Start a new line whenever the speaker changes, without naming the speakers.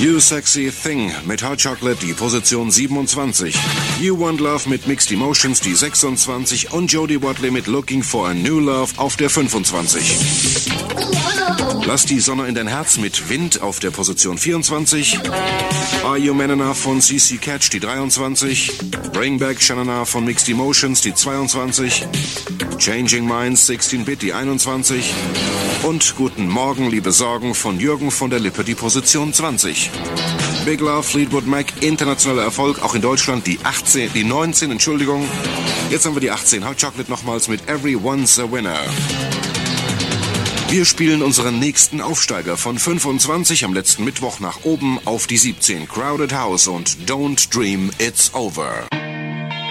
You Sexy Thing mit Hot Chocolate die Position 27. You Want Love mit Mixed Emotions die 26 und Jodie Watley mit Looking for a New Love auf der 25. Lass die Sonne in dein Herz mit Wind auf der Position 24. Are You Man Enough von CC Catch die 23. Bring Back Shanana von Mixed Emotions die 22. Changing Minds 16-Bit die 21. Und Guten Morgen, liebe Sorgen von Jürgen von der Lippe die Position 20. Big Love, Fleetwood Mac, internationaler Erfolg, auch in Deutschland die 19, Entschuldigung. Jetzt haben wir die 18. Hot Chocolate nochmals mit Everyone's a Winner. Wir spielen unseren nächsten Aufsteiger von 25 am letzten Mittwoch nach oben auf die 17. Crowded House und Don't Dream It's Over.